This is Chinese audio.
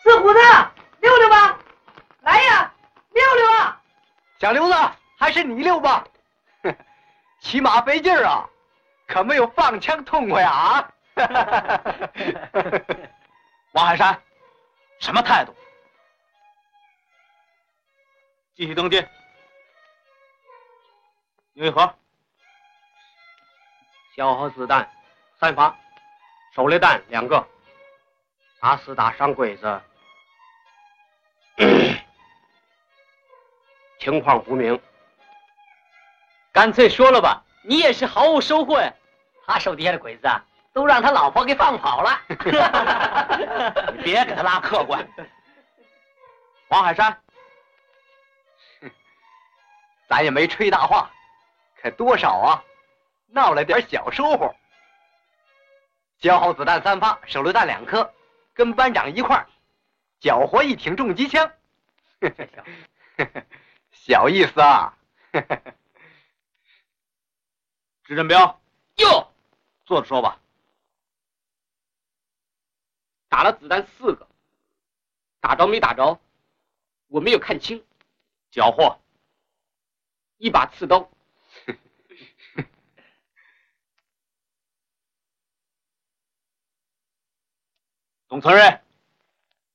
四虎子，溜溜吧，来呀，溜溜啊！ 小刘子，还是你溜吧，骑马费劲儿啊，可没有放枪痛快啊！ 王海山，什么态度？继续登记。牛一盒， 消耗子弹3发，手榴弹2个，打死打伤鬼子，情况不明。 干脆说了吧，你也是毫无收获呀。他手底下的鬼子啊，都让他老婆给放跑了。 你别给他拉客观。王海山， 咱也没吹大话，可多少啊，闹了点小收获。消耗子弹3发，手榴弹2颗，跟班长一块儿缴获1挺重机枪。小意思啊。 支振彪，哟，坐着说吧。 打了子弹4个，打着没打着，我没有看清。 缴获 1把刺刀。 董存瑞，